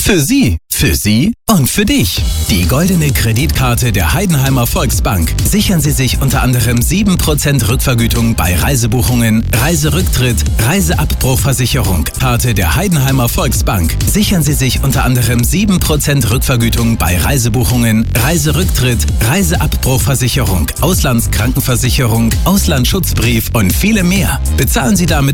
Für Sie, für Sie und für dich. Die goldene Kreditkarte der Heidenheimer Volksbank. Sichern Sie sich unter anderem 7% Rückvergütung bei Reisebuchungen, Reiserücktritt, Reiseabbruchversicherung. Karte der Heidenheimer Volksbank. Sichern Sie sich unter anderem 7% Rückvergütung bei Reisebuchungen, Reiserücktritt, Reiseabbruchversicherung, Auslandskrankenversicherung, Auslandsschutzbrief und viele mehr. Bezahlen Sie damit